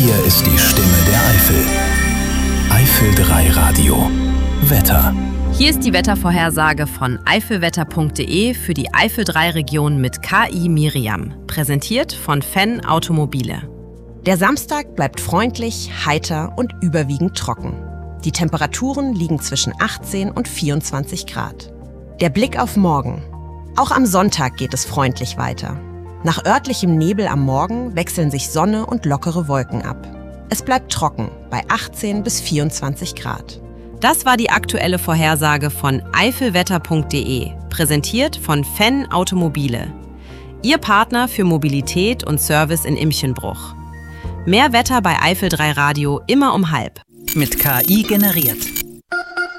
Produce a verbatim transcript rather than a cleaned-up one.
Hier ist die Stimme der Eifel. Eifel drei Radio. Wetter. Hier ist die Wettervorhersage von eifelwetter punkt de für die Eifel drei Region mit K I Miriam. Präsentiert von Fenn Automobile. Der Samstag bleibt freundlich, heiter und überwiegend trocken. Die Temperaturen liegen zwischen achtzehn und vierundzwanzig Grad. Der Blick auf morgen. Auch am Sonntag geht es freundlich weiter. Nach örtlichem Nebel am Morgen wechseln sich Sonne und lockere Wolken ab. Es bleibt trocken bei achtzehn bis vierundzwanzig Grad. Das war die aktuelle Vorhersage von eifelwetter punkt de, präsentiert von Fenn Automobile. Ihr Partner für Mobilität und Service in Imchenbruch. Mehr Wetter bei Eifel drei Radio immer um halb. Mit K I generiert.